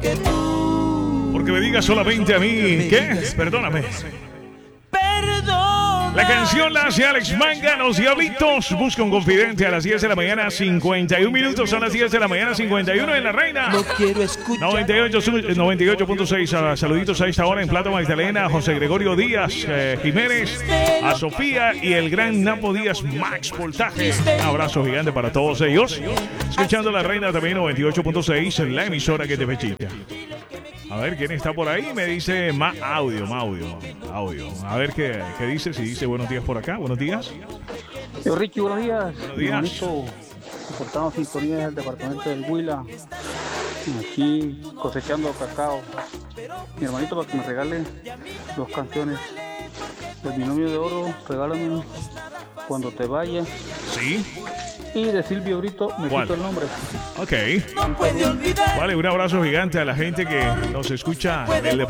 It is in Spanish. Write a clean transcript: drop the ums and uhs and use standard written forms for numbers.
Porque me digas solamente a mí. ¿Qué? Perdóname. La canción la hace Alex Manga, Los Diablitos. Busca un confidente a las 10 de la mañana, 51 minutos. Son las 10 de la mañana, 51 en La Reina. No quiero escuchar. 98.6. Saluditos a esta hora en Plata Magdalena, a José Gregorio Díaz Jiménez, a Sofía y el gran Napo Díaz Max Voltaje. Un abrazo gigante para todos ellos. Escuchando La Reina también 98.6, la emisora que te fechita. A ver quién está por ahí. Me dice audio. A ver qué dice. Si dice buenos días por acá. Buenos días. Yo, Ricky, buenos días. Buenos días. Reportamos sintonía del departamento del Huila. Aquí cosechando cacao. Mi hermanito, para que me regale 2 canciones. El binomio de oro, regálame Cuando te vayas. Sí. Y de Silvio Brito, me quito el nombre. Ok. Vale, un abrazo gigante a la gente que nos escucha en el